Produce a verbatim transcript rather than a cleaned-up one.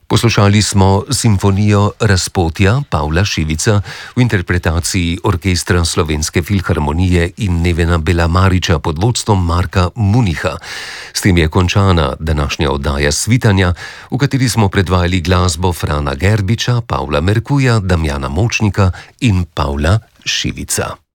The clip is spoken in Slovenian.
Poslušali smo simfonijo Razpotja Pavla Šivica v interpretaciji Orkestra Slovenske filharmonije in Nevena Belamariča pod vodstvom Marka Municha. S tem je končana današnja oddaja Svitanja, v kateri smo predvajali glasbo Frana Gerbiča, Pavla Merkuja, Damjana Močnika in Pavla Šivica.